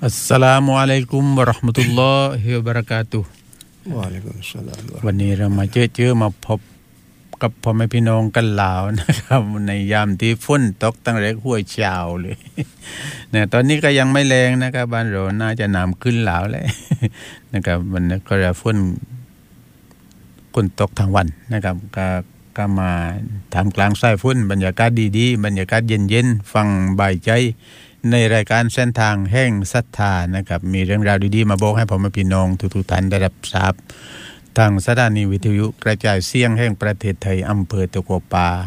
อัสสลามุอะลัยกุมวะเราะห์มะตุลลอฮิวะบะเราะกาตุฮ์วะอะลัยกุมุสสลามวันนี้เรามาเจอมาพบกับพ่อแม่พี่น้องกันลาวนะครับในยามที่ฝนตกตั้งแต่หัวเช้าเลยเนี่ยตอนนี้ก็ยังไม่แรงนะครับบ้านเราน่าจะน้ำขึ้นแล้วแหละนะครับมันก็จะฝนตกทั้งวันนะครับก็มาท่ามกลางสายฝนบรรยากาศดีๆบรรยากาศเย็นๆฟังบายใจในรายการเส้นทางแห่งศรัทธานะครับมีเรื่องราวดีๆมาบอกให้พ่อแม่พี่น้องทุกๆท่านได้รับทราบทางสถานีวิทยุกระจายเสียงแห่งประเทศไทยอำเภอตะกัวป่า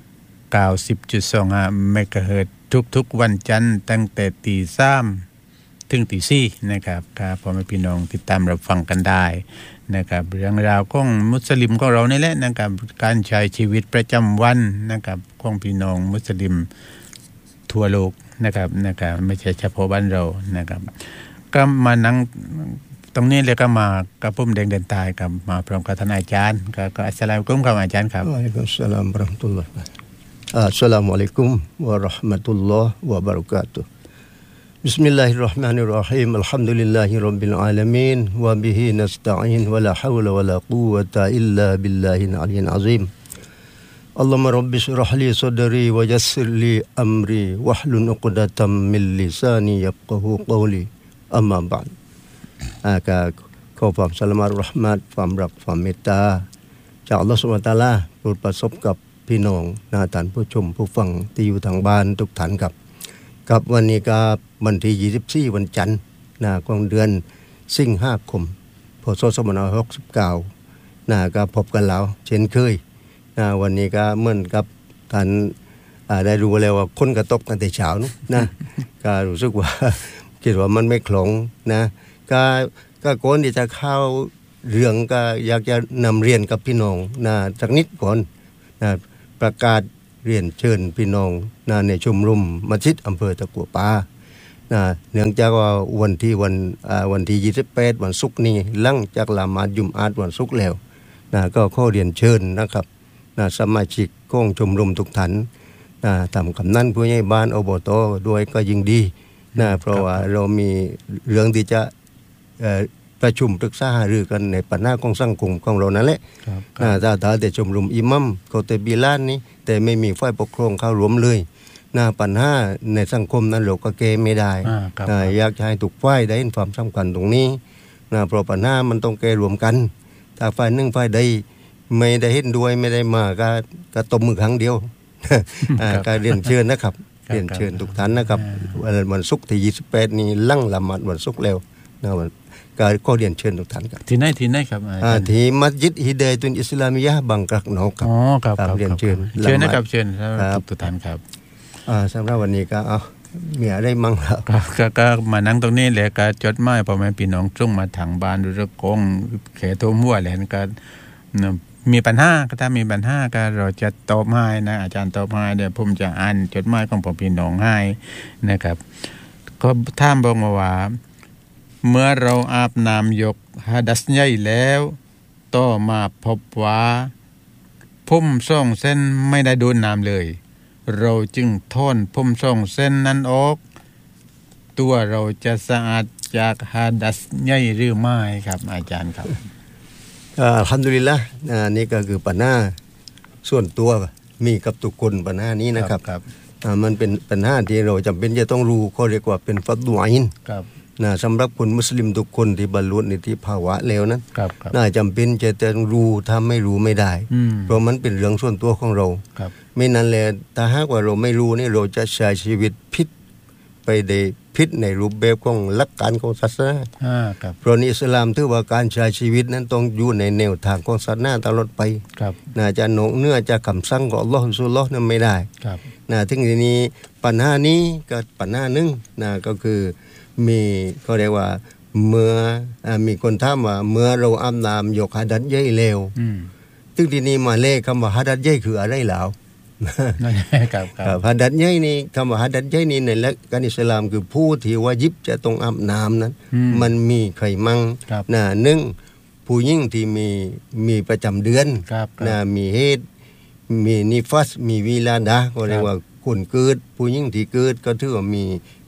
90.25 เมกะเฮิรตซ์ทุกๆวันจันทร์ตั้งแต่ 3:00 นถึง 4:00 นนะครับครับพ่อแม่พี่น้องติดตามรับฟังกันได้นะครับเรื่องราวของมุสลิมของเรานี่แหละนะครับการใช้ชีวิตประจำวันนะครับของพี่น้องมุสลิมทั่วโลกนะครับไม่ใช่เฉพาะบ้านเรานะครับก็มานั่งตรงนี้เลยก็มากับผมแดงเดินตายกับมาพร้อมกับท่านอาจารย์ก็อัสสลามุอะลัยกุมครับอาจารย์ครับวะอะลัยกุมุสสลามวะเราะห์มะตุลลอฮ์อัสสลามุอะลัยกุมวะเราะห์มะตุลลอฮ์วะบะเราะกาตุฮ์บิสมิลลาฮิรเราะห์มานิรเราะฮีมอัลฮัมดุลิลลาฮิร็อบบิลอาลามีนวะบิฮินัสตะอีนวะลาฮาวละวะลากุวะตะอิลลาบิลลาฮิลอะลียลอะซีมAllahumma rabbi shrah li sadri wa yassir li amri wahlul 'uqdatam min lisani yafqahu qawli amma ba'd ก็ขอความสลามรอห์มะตุความรักความเมตตาจากอัลเลาะห์ซุบฮานะฮูวะตะอาลาโปรดประสบกับพี่น้องท่านผู้ชมผู้ฟังที่อยู่ทางบ้านทุกท่านครับวันนี้ก็วันที่24วันจันทร์ของเดือนสิงหาคมพ.ศ. 2569ก็พบกันแล้วเช่นเคยวันนี้ก็เหมือนกับท่านได้รู้แล้วว่าคนก็ตกตั้งแต่เช้านะก็รู้สึกว่าคิดว่ามันไม่คล่องนะก็ก่อนที่จะเข้าเรื่องก็อยากจะนำเรียนกับพี่น้องสักนิดก่อนประกาศเรียนเชิญพี่น้องในชมรมมัสยิดอำเภอตะกัวป่าเนื่องจากว่าวันที่28วันศุกร์นี้หลังจากละหมาดยุมอะห์วันศุกร์แล้วก็ขอเรียนเชิญนะครับสมาชิกของชมรมทุกท่านทำกำนันผู้ใหญ่บ้านอบตด้วยก็ยิ่งดีเพราะว่าเรามีเรื่องที่จะประชุมปรึกษาหารือกันในปัญหาของสังคมของเรานั่นแหละถ้าแต่ชมรมอิหมัมเขาแต่บิลานนี้แต่ไม่มีฝ่ายปกครองเข้าร่วมเลยปัญหาในสังคมนั้นเราก็แก้ไม่ได้อยากให้ทุกฝ่ายได้เห็นความสำคัญตรงนี้เพราะปัญหามันต้องแก้รวมกันถ้าฝ่ายหนึ่งฝ่ายใดไม่ได้เห็นด้วยไม่ได้มาก็ตบมือครั้งเดียวก็เรียนเชิญนะครับเรียนเชิญทุกท่านนะครับวันศุกร์ที่28นี้หลังละหมาดวันศุกร์แล้วก็เรียนเชิญทุกท่านครับที่ไหนครับที่มัสยิดฮิดายะตุลอิสลามียะห์บางกรักนอกครับครับเรียนเชิญนะครับเชิญทุกท่านครับสำหรับวันนี้ก็มีอะไรมั่งครับก็มานั่งตรงนี้แหละก็จดหมายพ่อแม่พี่น้องส่งมาทางบ้านหรือกงแขโทรมั่วแหละก็มีปัญหาก็ถ้ามีปัญหาก็เราจะตอบให้นะอาจารย์ตอบให้เดี๋ยวผมจะอ่านจดหมายของพ่อพี่น้องให้นะครับก็ถามบอกว่าเมื่อเราอาบน้ำยกหะดัษใหญ่แล้วต่อมาพบว่าผม2เส้นไม่ได้โดนน้ำเลยเราจึงถอนผม2เส้นนั้นออกตัวเราจะสะอาดจากหะดัษใหญ่หรือไม่ครับอาจารย์ครับอัลฮัมดุลิลละห์นี่ก็คือปัญหาส่วนตัวมีกับทุกคนปัญหานี้นะครับมันเป็นปัญหาที่เราจำเป็นจะต้องรู้เขาเรียกว่าเป็นฟัรฎุอัยน์สำหรับคนมุสลิมทุกคนที่บรรลุนิติภาวะแล้วนั้นจำเป็นจะต้องรู้ถ้าไม่รู้ไม่ได้เพราะมันเป็นเรื่องส่วนตัวของเราไม่นั้นแหละถ้าหากว่าเราไม่รู้นี่เราจะใช้ชีวิตผิดไปได้ผิดในรูปแบบของหลักการของศาสนาเพราะอิสลามถือว่าการใช้ชีวิตนั้นต้องอยู่ในแนวทางของศาสนาตลอดไปจะนอกเหนือจากคำสั่งของอัลเลาะห์ซุบฮานะฮูวะตะอาลานั้นไม่ได้ถึงทีนี้ปัญหานี้ก็ปัญหาหนึ่งก็คือมีเขาเรียกว่าเมื่อมีคนถามว่าเมื่อเราอาบน้ำยกหะดัษใหญ่แล้วถึงทีนี้มาเลขคำว่าหะดัษใหญ่คืออะไรแล้วหะดัษใหญ่นี่คำว่าหะดัษใหญ่นี่ในหลักการอิสลามคือผู้ที่วาญิบจะต้องอาบน้ำนั้นมันมีใครมั่งหนึ่งผู้หญิงที่มีประจำเดือนมีเฮดมีนิฟัสมีวิลาดะก็เรียกว่าคนเกิดผู้หญิงที่เกิดก็ถือว่ามี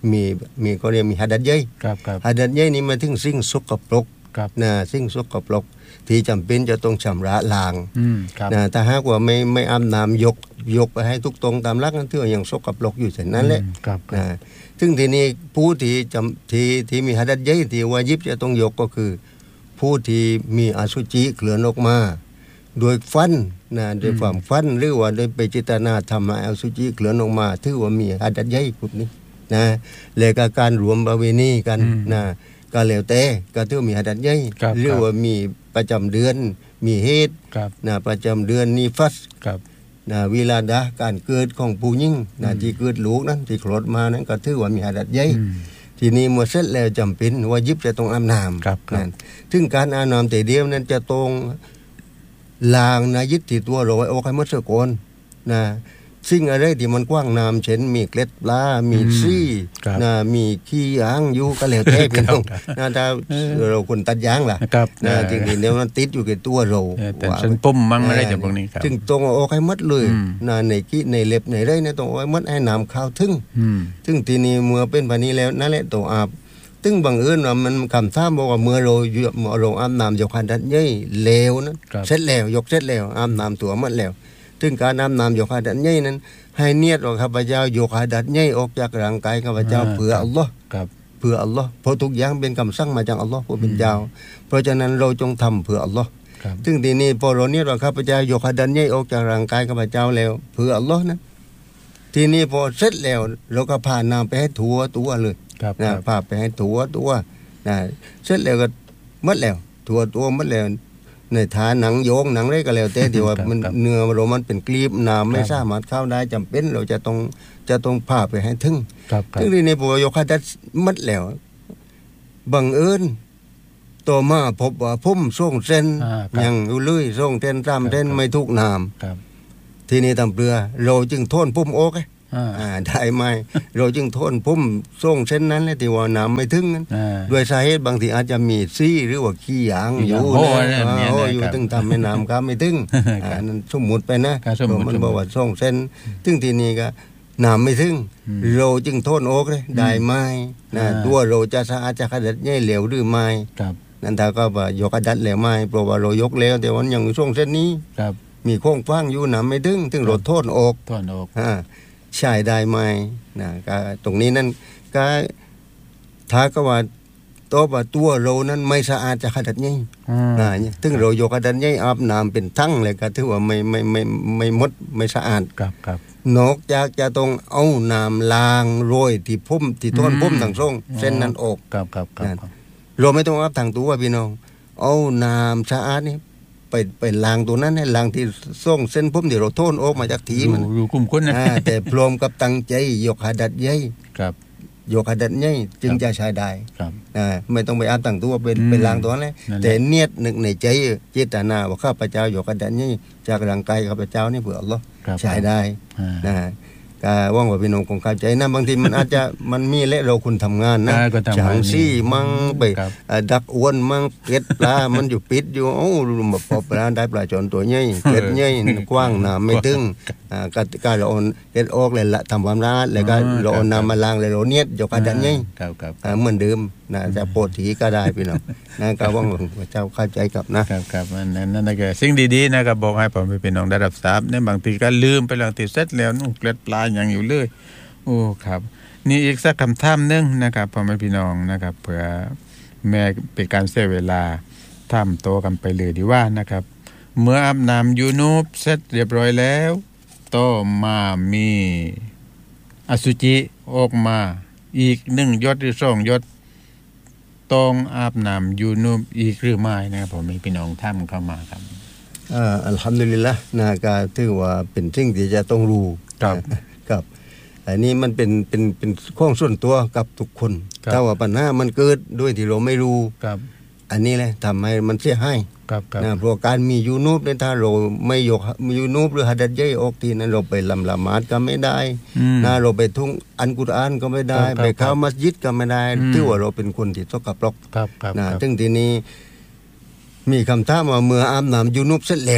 มีก็เรียกมีหัดดัดเย้ยครับครับหัดดัดเย้ยนี่มาถึงสิ่งสกปรกครับนะสิ่งสกปรกที่จำเป็นจะต้องชำระล้างครับนะถ้าหากว่าไม่อาบน้ำยกไปให้ทุกตรงตามหลักนั่นถือว่ายังสกปรกอยู่เช่นนั้นแหละครับนะซึ่งทีนี้ผู้ที่มีหัดดัดเย้ยที่วาญิบจะต้องยกก็คือ ผู้ที่มีอสุจิเคลื่อนออกมาโดยฟันนะโดยความฟันหรือว่าโดยไปเจตนาทำให้อสุจิเคลื่อนออกมาถือว่ามีหัดดัดเย้ยพวกนี้นะแล้วก็การรวมประเวณีกันนะก็แล้วแต่ก็ถือว่ามีหัดดัดเย้ยครับหรือว่ามีประจำเดือนมีเหตุครับนะประจำเดือนนีฟัสครับนะวิลาดะการเกิดของผู้หญิงนะที่เกิดลูกนั้นที่คลอดมานั้นก็ถือว่ามีหัดดัดเย้ยทีนี้เมื่อเสร็จแล้วจำเป็นว่ายิบจะต้องอาบน้ำครับครับนั่นถึงการอาบน้ำแต่เดียวนั้นจะต้องล้างนะยึดที่ตัวเราไว้โอ้ให้หมดเสียก่อนนะสิ่งอะไรที่มันกว้างน้ำเช่นมีเกล็ดปลามีซี่ครับนะมีขี้ยางอยู่ก็แล้วแต่พี่น้องนะถ้าเราคนตัดยางล่ะครับนะจริงๆเนี่ยมันติดอยู่กับตัวเราแต่ฉันปุ่มมั่งอะไรจากพวกนี้ครับจึงต้องเอาออกให้หมดเลยนะในขี้ในเล็บในไรเนี่ยต้องเอาไว้หมดให้น้ำเข้าถึง ซึ่งทีนี้เมื่อเป็นแบบนี้แล้วนั่นแหละตัวอาบซึ่งบังเอิญว่ามันคำท่ามบอกว่าเมื่อเราอาบน้ำยกหัดดัดเย้ยเลวนั้นครับเสร็จแล้วยกเสร็จแล้วอาบน้ำตัวหมดแล้วซึ่งการอาบน้ำยกหัดดัดเย้ยนั้น ให้เนียดว่าข้าพเจ้ายกหัดดัดเย้ยออกจากร่างกายข้าพเจ้าเพื่ออัลลอฮ์ครับเพื่ออัลลอฮ์เพราะทุกอย่างเป็นคำสั่งมาจากอัลลอฮ์ผู้เป็นเจ้าเพราะฉะนั้นเราจงทำเพื่ออัลลอฮ์ครับซึ่งทีนี้พอเราเนี่ยเราข้าพเจ้ายกหัดดันเย่ออกจากร่างกายข้าพเจ้าแล้วเพื่ออัลลอฮ์นะทีนี้พอเสร็จแล้วเราก็พาน้ำไปให้ถั่วตัวเลยครับนะพาไปให้ถั่วตัวนะเสร็จแล้วก็หมดแล้วถั่วตัวหมดแล้วในฐานหนังโยงหนังอะไรก็แล้วแต่ที่ว่ามันเนื้อเรามันเป็นกลีบน้ำไม่สามารถเข้าได้จำเป็นเราจะต้องพาไปให้ถึงครับครับซึ่งทีนี้พอยกหัดดันหมดแล้วบังเอิญต่อมาพบว่าพุ่มส่งเส้นครับยังอยู่เลยส่งเส้นซ้ำเส้นครับไม่ทุกน้ครับำทีนี้ตำเปลือเราจึงโทนพุ่มโอ๊กอ่าได้ไหม เราจึงโทนพุ่มส่งเส้นนั้นแหละที่ว่าน้ำไม่ถึงนั้นอ่าด้วยสาเหตุบางทีอาจจะมีซี่หรือว่าขี้ยางขี้อยางยู่โอ้นะนั่นเนี่ยโอ้นะอยู่ครับถึงทำให้น้ำครับไม่ถึงครับนั่นสมมุติไปนะครับสมมุติมันบอกว่าส่งเส้นถึงทีนี้ก็น้ำไม่ถึงเราจึงโทนโอ๊กเลยได้ไหมนะตัวเราจะสะอาดจะขนาดนี้เหลวหรือไม่ครับนั่นถ้าก็ว่ายกกระดัดแล้วไม่เพราะว่าเรายกแล้วแต่วันยังช่วงเส้นนี้ครับมีโค้งฟังอยู่น้ำไม่ถึงเราโทษออกถอนออกใช่ได้ไหมนะก็ตรงนี้นั่นก็ถ้าก็ว่าตัวเรานั้นไม่สะอาดจะขนาดนี้นะถึงเรายกกระดัดนี้อาบน้ำเป็นทั้งเลยก็ถือว่าไม่หมดไม่สะอาดครับครับนอกจากจะต้องเอาน้ำล้างโรยที่พุ่มที่ต้นพุ่มทางส่งเส้นนั้นออกครับครับครับเราไม่ต้องอาบทางตัวพี่น้องเอาน้ำสะอาดนี่ไปล้างตัวนั้นให้ล้างที่ส่งเส้นพุ่มที่เราโทนออกมาจากทีมันอยู่กลุ่มคนนะแต่พร้อมกับตั้งใจยกหัดดัดใหญ่ครับยกหัดดัดใหญ่จึงจะใช้ได้ครับไม่ต้องไปอาบทางตัวไปล้างตัวนั้นเลยนั่นแหละแต่เนียดนึกในใจเจตนาว่าข้าพเจ้ายกหัดดัดใหญ่จากร่างกายข้าพเจ้านี่เผื่ออัลเลาะห์ครับใช้ได้อ่านะก็ว่างว่าพี่น้องคงเข้าใจนะบางทีมันอาจจะมันมีและเราคุณทำงานนะก็ทำงานฉางซี่มั่งไปครับดักอ้วนมั่งเกล็ดปลา มันอยู่ปิดอยู่โอ้มาพอปลาได้ปลาจอนตัวใหญ่เกล็ดใหญ่กว้างน้ำไม่ถึงก็เราเอาเกล็ดออกเลยละทำความสะอาดแล้วก็เราเอาน้ำมาล้างเลยเราเนียดยกกระดันใหญ่ครับครับเหมือนเดิมนะจะโปรตีก็ได้พี่น้องนะก็ว่างว่าเจ้าเข้าใจกับนะครับครับนั่นก็สิ่งดีๆนะครับบอกให้ผมไปเป็นน้องได้รับทราบเนี่ยบางทีก็ลืมไปบางทีเสร็จแล้วนู่นเกล็ดปลาอย่างอยู่เลยโอ้ครับนี่อีกสักคำถามนึงนะครับพ่อแม่พี่น้องนะครับเผื่อแม่เป็นการเสียเวลาทำโตกันไปเลยดีว่านะครับเมื่ออาบน้ำยูนูบเสร็จเรียบร้อยแล้วต่อมามีอสุจิออกมาอีก1 หยดหรือ2 หยดต้องอาบน้ำยูนูบอีกหรือไม่นะครับผมมีพี่น้องท่ามเข้ามาครับอัลฮัมดุลิลละนะก็ถือว่าเป็นสิ่งที่จะต้องรู้ครับครับอันนี้มันเป็นข้องส่วนตัวกับทุกคนครับถ้าว่าปัญหามันเกิดด้วยที่เราไม่รู้ครับอันนี้แหละทำให้มันเสียหายครับครับนะเพราะการมียูนูบเนี่ยถ้าเราไม่ยกยูนูบหรือหัดดัดใหญ่ออกทีนั้นเราไปละหมาดก็ไม่ได้นะเราไปทุ่งอันกุรอานก็ไม่ได้ครับไปเข้ามัสยิดก็ไม่ได้อืมถือว่าเราเป็นคนที่สกปรกครับครับนะครับ ซึ่งทีนี้มีคำถามว่าเมื่ออาบน้ำยูนูบเสร็จแล้ว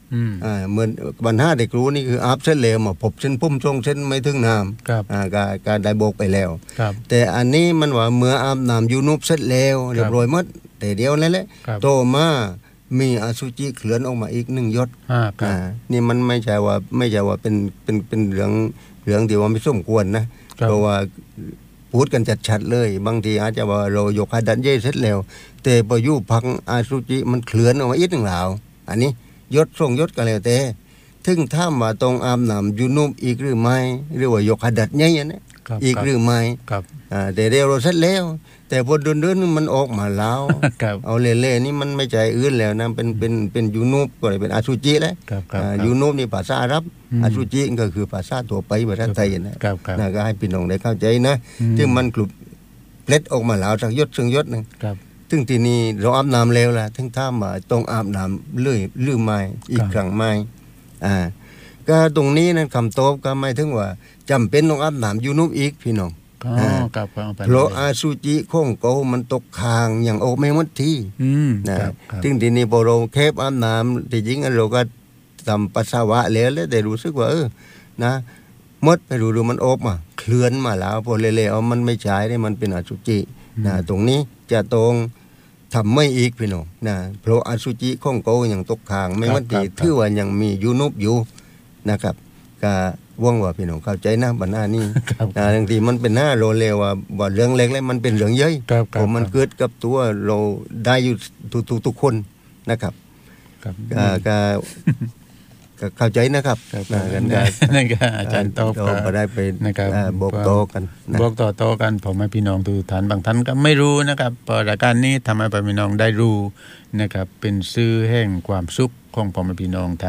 เหมือนปัญหาเด็กรู้นี่คืออาบเส้นแล้วมาพบเส้นพุ่มทรงเส้นไม่ถึงน้ำการได้โบกไปแล้วแต่อันนี้มันว่าเมื่ออาบน้ำยูนุบเสร็จแล้วเรียบร้อยหมดแต่เดียวนั่นแหละโตมามีอสุจิเคลื่อนออกมาอีก1หยดนี่มันไม่ใช่ว่าเป็นเรื่องที่ว่าไม่สมควรนะเพราะว่าพูดกันชัดๆเลยบางทีอาจจะว่าเรายกหดันเย่เสร็จแล้วแต่พออยู่พักอสุจิมันเคลื่อนออกมาอีก1หลาวอันนี้ยศส่งยศกันแล้วแต่ถึงถ้ามาตรงอาบน้ำยูนุบอีกหรือไม่หรือว่ายกหดันเย่เนี่ยอีกหรือไม่แต่เดี๋ยวเราเสร็จแล้วแต่พอเดินๆมันออกมาแล้วเอาเล่ๆนี่มันไม่ใจอื่นแล้วนะเป็นยูนูบก็เลยเป็นอสุจิแล้วยูนูบนี่ภาษาอาหรับอสุจิก็คือภาษาตัวไปภาษาไทยนะก็ให้พี่น้องได้เข้าใจนะซึ่งมันกลุ่มเล็ดออกมาแล้วสักยศซึ่งยศนึงซึ่งทีนี้เราอาบน้ำแล้วล่ะถึงถ้ามาต้องอาบน้ำเลื่อยหรือไม่อีกครั้งไม่ก็ตรงนี้นั้นคำตอบก็ไม่ถึงว่าจำเป็นต้องอาบน้ำยูนูบอีกพี่น้องเพราะอสุจิของเขามันตกค้างอย่างออกไม่หมดที่นะถึงทีนี้พอเราแคบอาบน้ำที่จริงเราก็ทำปัสสาวะแล้วแต่รู้สึกว่านะมดไปดูมันออกมาเคลื่อนมาแล้วพอเละๆเอามันไม่ใช่ได้มันเป็นอสุจินะตรงนี้จะต้องทำไม่อีกพี่น้องนะเพราะอสุจิของเขาอย่างตกค้างไม่หมดที่ถือว่ายังมียูนุบอยู่นะครับก็ว่างว่าพี่น้องเข้าใจนะปัญหานี้บางทีมันเป็นหน้าโรเลวว่าเรื่องเล็กแล้วมันเป็นเรื่องใหญ่ผมมันเกิดกับตัวเราได้อยู่ทุกคนนะครับก็เข้าใจนะครับนั่นก็อาจารย์ตอบก็ได้ไปบอกต่อกันบอกต่อกันผมให้พี่น้องทุกท่านบางท่านก็ไม่รู้นะครับรายการนี้ทำให้พี่น้องได้รู้นะครับเป็นชื่อแห่งความสุขของพ่อแม่พี่น้องทาง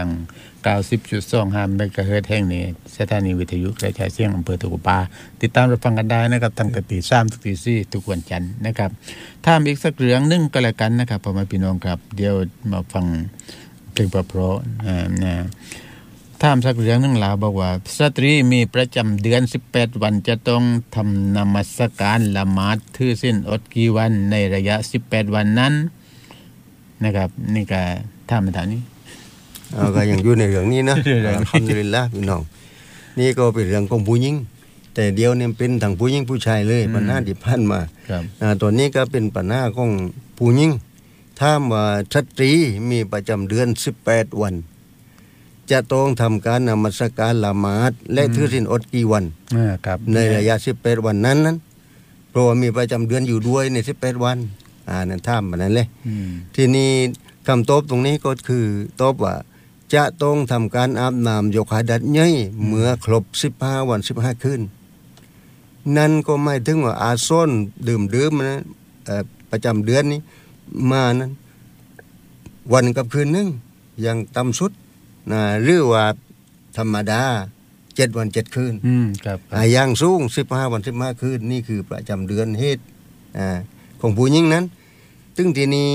90.25 เมกะเฮิรตซ์แห่งนี้สถานีวิทยุกระจายเสียงอำเภอตุกปาติดตามรับฟังกันได้นะครับตั้งแต่ตี 3 ถึงตี 4 ทุกวันจันทร์นะครับถ้ามีอีกสักเรื่องนึงก็แล้วกันนะครับพ่อแม่พี่น้องครับเดี๋ยวมาฟังเพลงเพราะๆนะถามสักเรื่องนึงลาวบอกว่าสตรีมีประจำเดือน18วันจะต้องทำนมัสการละหมาดถือศีลอดกี่วันในระยะ18วันนั้นนะครับนี่ก็ถามมาทางนี้ก็ยังอยู่ในเรื่องนี้นะอัลฮัมดุลิลละห์พี่น้องนี่ก็เป็นเรื่องของผู้หญิงแต่เดียวเนี่ยเป็นทั้งผู้หญิงผู้ชายเลยปัญหาที่ผ่านมาตัวนี้ก็เป็นปัญหาของผู้หญิงถ้าว่าสตรีมีประจำเดือน18วันจะต้องทำการนมัสการละหมาดและถือศีลอดกี่วันในระยะ18วันนั้นเพราะว่ามีประจำเดือนอยู่ด้วยใน18วันนั่นถามแบบนั้นเลยทีนี้คำตอบตรงนี้ก็คือตอบว่าจะต้องทำการอาบน้ำยกหดัดใหญ่เมื่อครบ15วัน15คืนนั่นก็ไม่ถึงว่าอาซ่อนดื่มนะประจำเดือนนี้มานั้นวันกับคืนนึงอย่างต่ำสุดนะหรือว่าธรรมดา7วัน7คืนครับอย่างสูง15วัน15คืนนี่คือประจำเดือนเหตุของผู้หญิงนั้นซึ่งทีนี้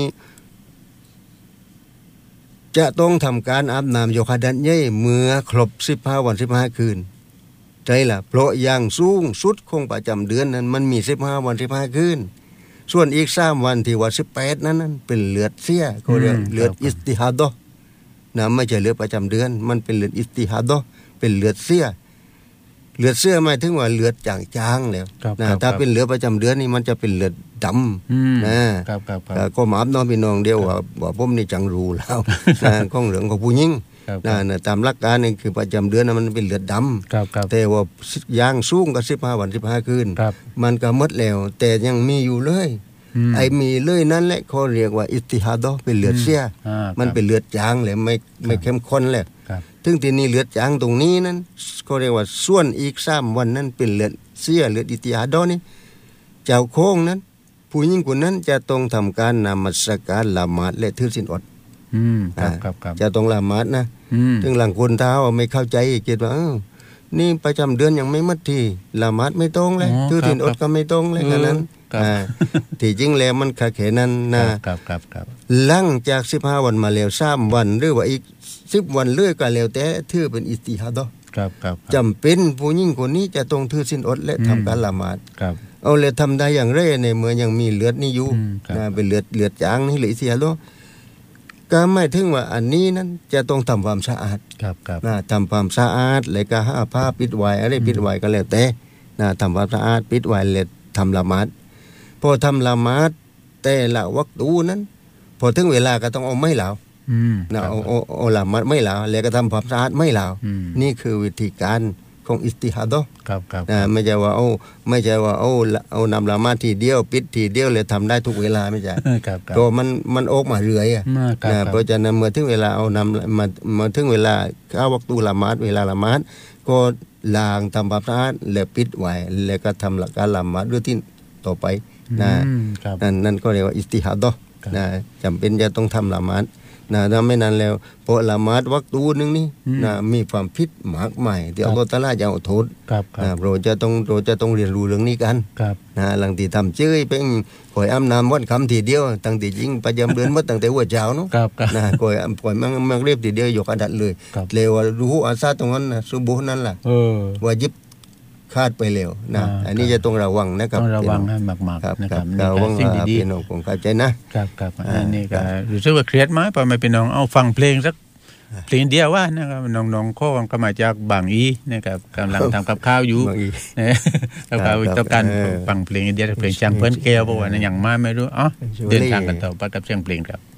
จะต้องทำการอาบน้ำยกหดัดใหญ่เมื่อครบ15วัน15คืนใช่ล่ะเพราะอย่างสูงสุดของประจำเดือนนั้นมันมี15วัน15คืนส่วนอีก3วันที่ว่า18นั้นเป็นเลือดเสียเขาเรียกเลือดอิสติฮาดะนะไม่ใช่เลือดประจำเดือนมันเป็นเลือดอิสติฮาดะเป็นเลือดเสียหมายถึงว่าเลือดจางๆแล้วนะถ้าเป็นเลือดประจำเดือนนี่มันจะเป็นเลือดดำนะครับก็มาอับน้องพี่น้องเดียวว่าผมนี่จังรู้แล้วของเหลืองของผู้หญิงตามหลักการนี่คือประจำเดือนมันเป็นเลือดดำแต่ว่าย่างสูงก็15วัน15คืนมันก็หมดแล้วแต่ยังมีอยู่เลยไอ้มีเลยนั่นแหละเขาเรียกว่าอิสติฮาดะเป็นเลือดเสียมันเป็นเลือดจางแหละไม่เข้มข้นแล้วถึงทีนี้เลือดจางตรงนี้นั้นเขาเรียกว่าส่วนอีก3วันนั้นเป็นเลือดเสียเลือดอิสติฮาดะนี่เจ้าโค้งนั้นผู้หญิงคนนั้นจะต้องทำการนมัสการละหมาดและถือศีลอดจะต้องละหมาดนะถึงหลังคนเท้าไม่เข้าใจคิดว่านี่ประจำเดือนยังไม่มัดทีละหมาดไม่ต้องเลยถือศีลอดก็ไม่ต้องเลยแค่นั้นที่จริงแล้วมันแค่นั้นนะหลังจาก15วันมาแล้ว3วันหรือว่าอีก10วันเรื่อยก็แล้วแต่ถือเป็นอิสติฮาดะจำเป็นผู้หญิงคนนี้จะต้องถือศีลอดและทำการละหมาดเอาเลยทำได้อย่างไรในเมื่อยังมีเลือดนี่อยู่เป็นเลือดจางนี่หรืออิสติฮาดะก็ไม่ถึงว่าอันนี้นั้นจะต้องทำความสะอาดครับครับนะทำความสะอาดแล้วก็หาผ้าปิดไว้อะไรปิดไว้ก็แล้วแต่นะทำความสะอาดปิดไว้แล้วทำละหมาดพอทำละหมาดแต่ละวักตูนั้นพอถึงเวลาก็ต้องเอาไม้เหลานะเอาละหมาดไม่เหลาแล้วก็ทำความสะอาดไม่เหลานี่คือวิธีการของอิสติฮาดะห์ครับครับนะไม่ใช่ว่าเอานำละหมาดทีเดียวปิดทีเดียวเลยทำได้ทุกเวลาไม่ใช่ครับครับก็มันออกมาเรื่อยอ่ะครับนะเพราะฉะนั้นเมื่อถึงเวลาเอานำมาถึงเวลาเข้าวักตูละหมาดเวลาละหมาดก็ล้างทำความสะอาดแล้วปิดไว้แล้วก็ทำการละหมาดด้วยที่ต่อไปนะครับ นั่นก็เรียกว่าอิสติฮาดะห์นะจำเป็นจะต้องทำละหมาดนะถ้าไม่นานแล้วพอละหมาดวักตูนึงนี่นะมีความผิดมากมายที่อัลเลาะห์ตะอาลาจะเอาโทษครับคนะรับเราจะต้องเรียนรู้เรื่องนี้กันครับนะหลังที่ทำเชื่อเป็นข่อยอ้ำน้ำวันคำทีเดียวตั้งแต่ยิงประจำเดือนมาตั้งแต่หัวเช้าเนาะครับครับนะข่อยมันเรียบทีเดียวยกอดัดเลยครับเร็วรู้อาซาตรงนั้นนะซุบุฮ์นั่นล่ะ ว่ายิบคาดไปเร็วนะอันนี้จะต้องระวังนะครับต้องระวังให้มากครับๆนะคครัรับบ ระวังสิ่งดีพี่น้องผมเข้าใจนะครับครับอันนี้ก็รู้สึกว่าเครียดไหมพอมาเป็นน้องเอาฟังเพลงสักเพลงเดียวว่านะครับน้องๆก็มาจากบางอีนะครับกำลังทำกับข้าวอยู่บางอีกับข้าวต้องการฟังเพลงเดียวเพลงช่างเพิ่นแก้วเพราะว่าอย่างมาไม่รู้อ๋อเดินทางกันต่อไปกับเสียงเพลงครับ